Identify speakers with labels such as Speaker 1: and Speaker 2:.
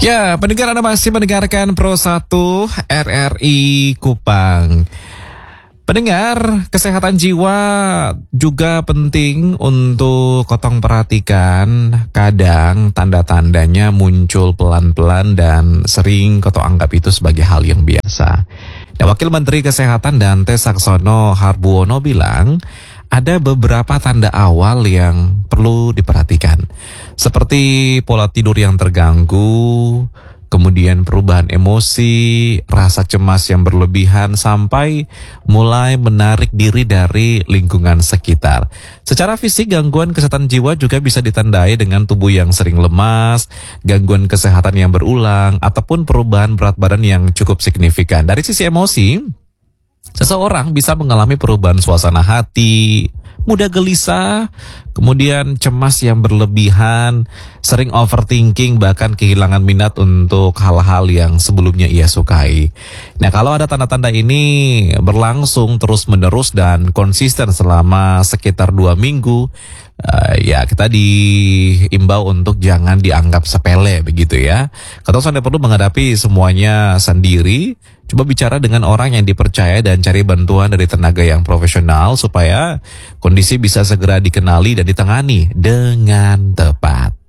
Speaker 1: Ya, pendengar Anda masih mendengarkan Pro 1 RRI Kupang. Pendengar, kesehatan jiwa juga penting untuk kotong perhatikan. Kadang tanda-tandanya muncul pelan-pelan dan sering kotong anggap itu sebagai hal yang biasa. Nah, Wakil Menteri Kesehatan Dante Saxono Harbuono bilang, ada beberapa tanda awal yang perlu diperhatikan, seperti pola tidur yang terganggu, kemudian perubahan emosi, rasa cemas yang berlebihan, sampai mulai menarik diri dari lingkungan sekitar. Secara fisik, gangguan kesehatan jiwa juga bisa ditandai dengan tubuh yang sering lemas, gangguan kesehatan yang berulang, ataupun perubahan berat badan yang cukup signifikan. Dari sisi emosi, seseorang bisa mengalami perubahan suasana hati, mudah gelisah, kemudian cemas yang berlebihan, sering overthinking, bahkan kehilangan minat untuk hal-hal yang sebelumnya ia sukai. Nah, kalau ada tanda-tanda ini berlangsung terus-menerus dan konsisten selama sekitar 2 minggu, ya kita diimbau untuk jangan dianggap sepele begitu ya. Kalau Anda perlu menghadapi semuanya sendiri, coba bicara dengan orang yang dipercaya dan cari bantuan dari tenaga yang profesional supaya kondisi bisa segera dikenali dan ditangani dengan tepat.